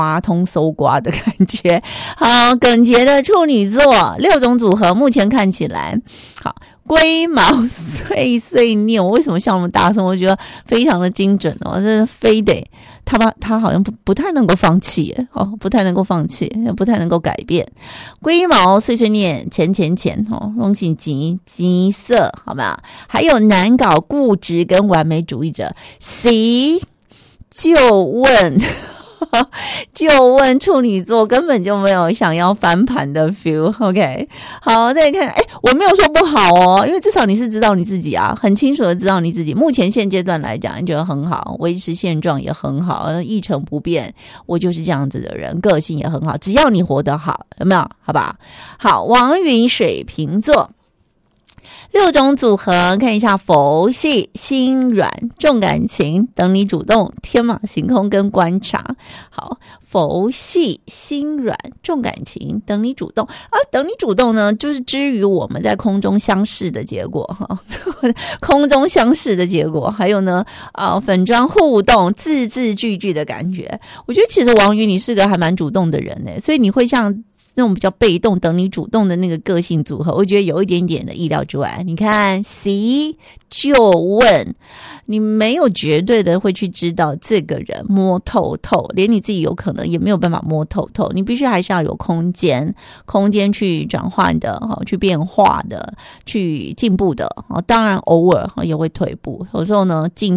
挖通搜刮的感觉。好，耿洁的处女座6种组合，目前看起来好。龟毛碎碎念，我为什么笑那么大声？我觉得非常的精准哦，这非得他好像不太能够放弃哦，不太能够放弃，不太能够改变。龟毛碎碎念，钱哦，东西急色，好吧？还有难搞、固执跟完美主义者，谁就问。就问处女座根本就没有想要翻盘的 feel。 OK， 好，再来看，我没有说不好哦，因为至少你是知道你自己啊，很清楚的知道你自己。目前现阶段来讲，你觉得很好，维持现状也很好，一成不变，我就是这样子的人，个性也很好，只要你活得好，有没有？好吧？好，王云水瓶座。6种组合，看一下佛系、心软、重感情、等你主动、天马行空跟观察。好，佛系、心软、重感情、等你主动啊，等你主动呢，就是至于我们在空中相识的结果哈，空中相识的结果。还有呢，粉专互动、字字句句的感觉。我觉得其实王宇你是个还蛮主动的人呢，所以你会像那种比较被动等你主动的那个个性组合，我觉得有一点点的意料之外。你看 C 就问，你没有绝对的会去知道这个人摸透透，连你自己有可能也没有办法摸透透，你必须还是要有空间去转换的，去变化的，去进步的。当然偶尔也会退步，有时候呢进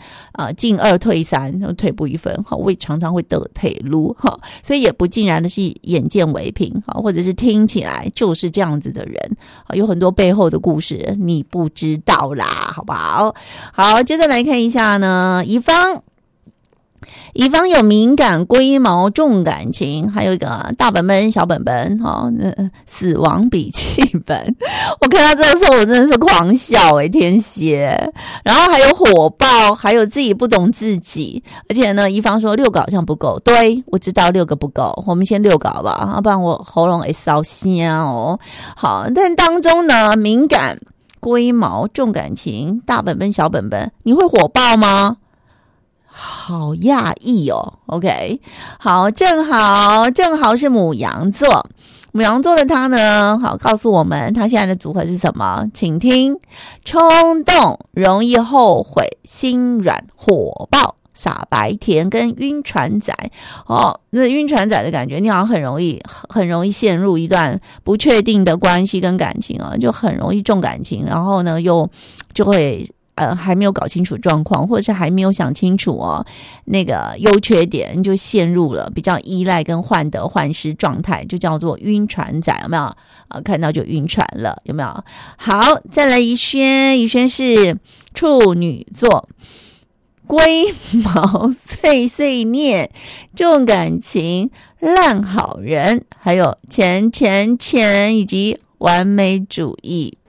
2退3，退步1分，我也常常会得退路，所以也不尽然的是眼见为凭，或者是听起来就是这样子的人，有很多背后的故事你不知道啦，好不好？好，接着来看一下呢，乙方有敏感、龟毛、重感情，还有一个大本本、小本本，死亡笔记本。我看到这个时候我真的是狂笑天蝎。然后还有火爆，还有自己不懂自己。而且呢，乙方说6个好像不够，对，我知道6个不够，我们先6个好吧，要不然我喉咙会烧香哦。好，但当中呢，敏感、龟毛、重感情、大本本、小本本，你会火爆吗？好讶异哦。 OK， 好，正好是牡羊座的他呢，好，告诉我们他现在的组合是什么，请听：冲动、容易后悔、心软、火爆、傻白甜跟晕船仔。那晕船仔的感觉，你好像很容易陷入一段不确定的关系跟感情就很容易重感情，然后呢又就会还没有搞清楚状况，或者是还没有想清楚那个优缺点，就陷入了比较依赖跟患得患失状态，就叫做晕船仔，有没有？看到就晕船了，有没有？好，再来宜轩是处女座，龟毛、碎碎念、重感情、烂好人，还有钱以及完美主义。